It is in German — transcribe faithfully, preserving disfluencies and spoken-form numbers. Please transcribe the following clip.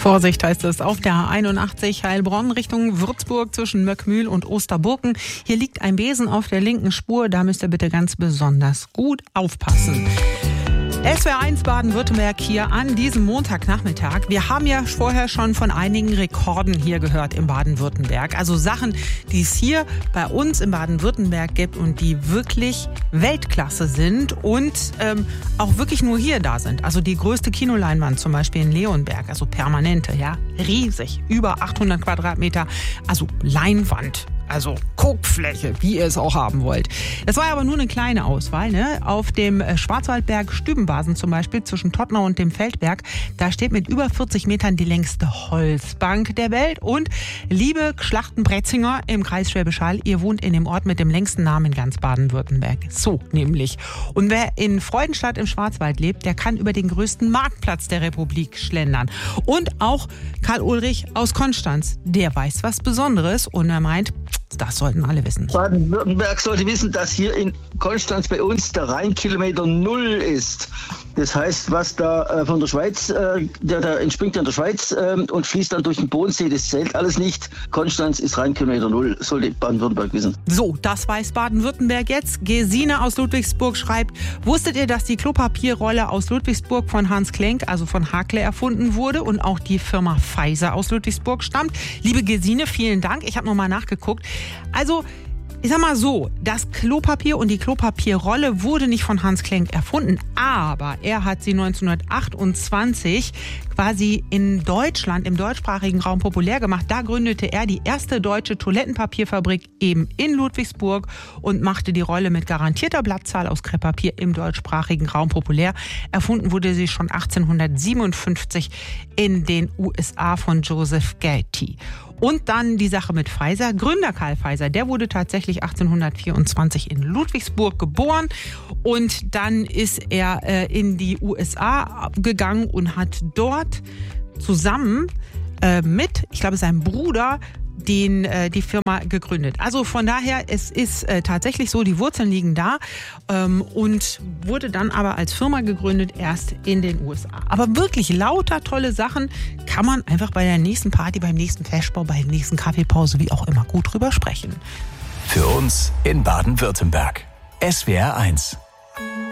Vorsicht heißt es auf der A einundachtzig Heilbronn Richtung Würzburg zwischen Möckmühl und Osterburken. Hier liegt ein Besen auf der linken Spur, da müsst ihr bitte ganz besonders gut aufpassen. S W R eins Baden-Württemberg hier an diesem Montagnachmittag. Wir haben ja vorher schon von einigen Rekorden hier gehört im Baden-Württemberg. Also Sachen, die es hier bei uns im Baden-Württemberg gibt und die wirklich Weltklasse sind und ähm, auch wirklich nur hier da sind. Also die größte Kinoleinwand zum Beispiel in Leonberg, also permanente, ja, riesig, über achthundert Quadratmeter, also Leinwand. Also Guckfläche, wie ihr es auch haben wollt. Das war aber nur eine kleine Auswahl. Ne? Auf dem Schwarzwaldberg Stübenbasen zum Beispiel zwischen Tottnau und dem Feldberg, da steht mit über vierzig Metern die längste Holzbank der Welt. Und liebe Schlachtenbretzinger im Kreis Schwäbisch Hall, ihr wohnt in dem Ort mit dem längsten Namen in ganz Baden-Württemberg. So nämlich. Und wer in Freudenstadt im Schwarzwald lebt, der kann über den größten Marktplatz der Republik schlendern. Und auch Karl Ulrich aus Konstanz, der weiß was Besonderes und er meint, das sollten alle wissen. Baden-Württemberg sollte wissen, dass hier in Konstanz bei uns der Rheinkilometer null ist. Das heißt, was da äh, von der Schweiz, äh, der, der entspringt in der Schweiz äh, und fließt dann durch den Bodensee, das zählt alles nicht. Konstanz ist Rheinkilometer null, sollte Baden-Württemberg wissen. So, das weiß Baden-Württemberg jetzt. Gesine aus Ludwigsburg schreibt, wusstet ihr, dass die Klopapierrolle aus Ludwigsburg von Hans Klenk, also von Hakle, erfunden wurde und auch die Firma Pfizer aus Ludwigsburg stammt? Liebe Gesine, vielen Dank. Ich habe nochmal nachgeguckt. Also, ich sag mal so, das Klopapier und die Klopapierrolle wurde nicht von Hans Klenk erfunden, aber er hat sie neunzehnhundertachtundzwanzig quasi in Deutschland, im deutschsprachigen Raum populär gemacht. Da gründete er die erste deutsche Toilettenpapierfabrik eben in Ludwigsburg und machte die Rolle mit garantierter Blattzahl aus Krepppapier im deutschsprachigen Raum populär. Erfunden wurde sie schon achtzehnhundertsiebenundfünfzig in den U S A von Joseph Getty. Und dann die Sache mit Pfizer. Gründer Karl Pfizer, der wurde tatsächlich achtzehnhundertvierundzwanzig in Ludwigsburg geboren und dann ist er äh, in die U S A gegangen und hat dort zusammen äh, mit, ich glaube, seinem Bruder, den, äh, die Firma gegründet. Also von daher, es ist äh, tatsächlich so, die Wurzeln liegen da ähm, und wurde dann aber als Firma gegründet erst in den U S A. Aber wirklich lauter tolle Sachen kann man einfach bei der nächsten Party, beim nächsten Festbau, bei der nächsten Kaffeepause, wie auch immer, gut drüber sprechen. Für uns in Baden-Württemberg. S W R eins.